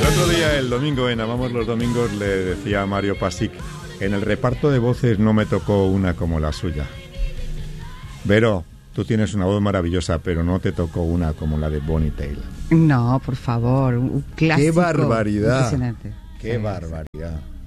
otro día, el domingo, en Amamos los Domingos, le decía a Mario Pasic, en el reparto de voces no me tocó una como la suya. Vero, tú tienes una voz maravillosa, pero no te tocó una como la de Bonnie Tyler. No, por favor, un clásico. ¡Qué barbaridad! Impresionante. ¡Qué barbaridad!